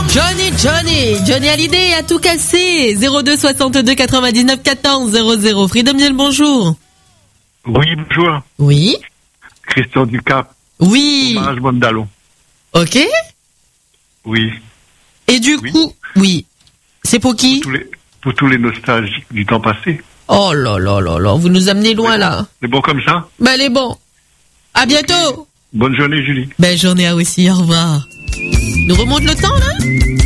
Johnny Hallyday a tout cassé. 02 62 99 14 00. Freedom Diel, bonjour. Oui, bonjour. Oui. Christian Ducap. Oui. Hommage Mondalo. Ok. Oui. Et du coup, oui. C'est pour qui? Pour tous les nostalgiques du temps passé. Oh là là là là, vous nous amenez loin là. C'est bon comme ça? Ben elle est bon. À bientôt. Okay. Bonne journée, Julie. Belle journée à aussi, au revoir. Nous remonte le temps là?